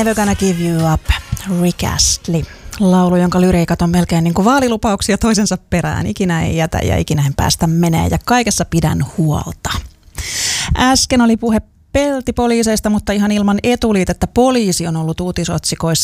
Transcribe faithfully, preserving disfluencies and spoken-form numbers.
Never Gonna Give You Up, Rick Astley. Laulu, jonka lyriikat on melkein niin kuin vaalilupauksia toisensa perään. Ikinä ei jätä ja ikinä en päästä menee ja kaikessa pidän huolta. Äsken oli puhe peltipoliiseista, mutta ihan ilman etuliitettä. Poliisi on ollut uutisotsikoissa